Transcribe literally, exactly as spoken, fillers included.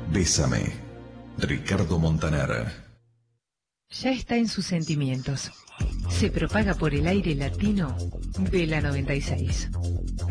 Bésame, Ricardo Montaner. Ya está en sus sentimientos. Se propaga por el aire latino de la noventa y seis.